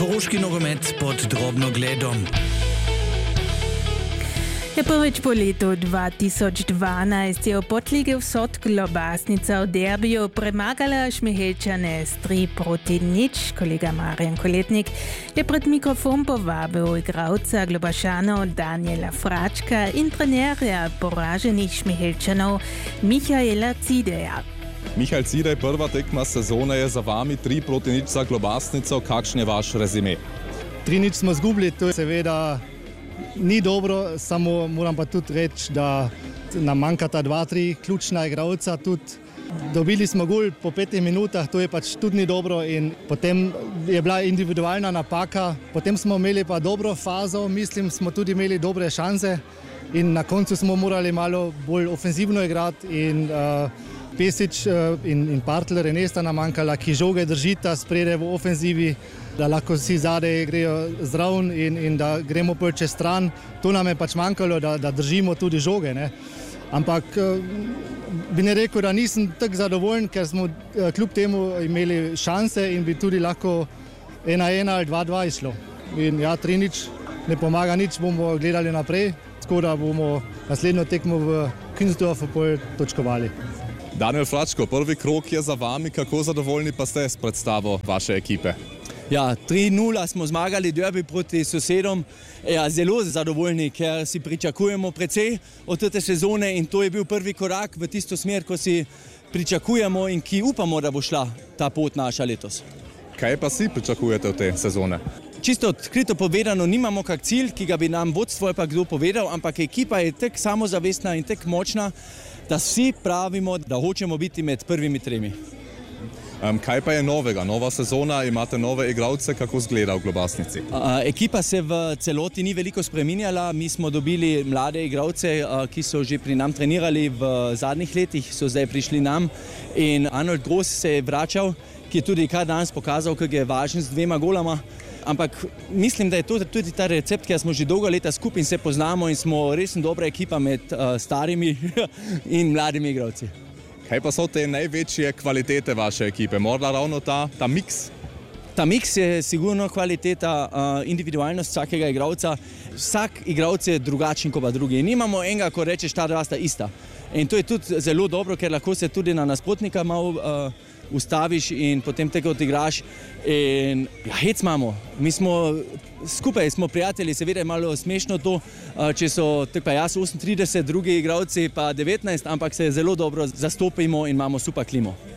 Koroški nogomet pod drobnogledom. Je prvič po letu 2012 je v Podligi Vzhod Klobasnica v derbiju premagala Šmihelčane s 3-0. Kolega Marjan Koletnik je pred mikrofon povabil igralca Globašanov Daniela Fračka in trenerja poraženih Šmihelčanov Michaela Cideja. Michael Cidej, prva tekma sezone je za vami, 3-0 za Klobasnico. Kakšen je vaš rezime? 3-0 smo zgubili, to je seveda ni dobro, samo moram pa tudi reči, da nam manjkata 2-3 ključna igralca. Dobili smo gol po 5 minutah, to je pač tudi ni dobro in potem je bila individualna napaka. Potem smo imeli pa dobro fazo, mislim, smo tudi imeli dobre šanse in na koncu smo morali malo bolj ofenzivno igrati in Pesič in Partler in Esta nam manjkala, ki žoge držita spredaj v ofenzivi, da lahko vsi zadej grejo zraven in da gremo čez stran. To nam je pač manjkalo, da držimo tudi žoge, ne. Ampak bi ne rekel, da nisem tako zadovoljen, ker smo kljub temu imeli šanse in bi tudi lahko 1-1 ali 2-2 išlo. In ja, 3-0 ne pomaga nič, bomo gledali naprej, tako da bomo naslednjo tekmo v Künzelsdorfu točkovali. Daniel Fračko, prvi krog je za vami, kako zadovoljni pa ste s predstavo vaše ekipe? Ja, 3-0 smo zmagali derbi proti sosedom. Ja, zelo zadovoljni, ker si pričakujemo precej od te sezone in to je bil prvi korak v tisto smer, ko si pričakujemo in ki upamo, da bo šla ta pot naša letos. Kaj pa si pričakujete od te sezone? Čisto odkrito povedano, nimamo kak cilj, ki ga bi nam vodstvo pa kdo povedal, ampak ekipa je tak samozavestna in tak močna, da vsi pravimo, da hočemo biti med prvimi tremi. Kaj pa je novega? Nova sezona, imate nove igralce, kako izgleda v Klobasnici? Ekipa se v celoti ni veliko spreminjala, mi smo dobili mlade igralce, ki so že pri nam trenirali v zadnjih letih, so zdaj prišli nam in Arnold Gross se je vračal, ki je tudi kar danes pokazal, kako je važen z 2 golama. Ampak mislim, da je to tudi ta recept, ker smo že dolgo leta skupaj in se poznamo in smo res dobra ekipa med starimi in mladimi igralci. Kaj pa so te največje kvalitete vaše ekipe? Morda ravno ta miks? Ta miks je sigurno kvaliteta, individualnost vsakega igralca. Vsak igralec je drugačen kot pa drugi. Nimamo enega, ko rečeš, ta dva sta ista. In to je tudi zelo dobro, ker lahko se tudi na nasprotnika malo ustaviš in potem tega odigraš. In ja, hec imamo. Mi smo skupaj, smo prijatelji, seveda je malo smešno to, če so tako pa jaz 38, drugi igralci pa 19, ampak se zelo dobro zastopimo in imamo super klimo.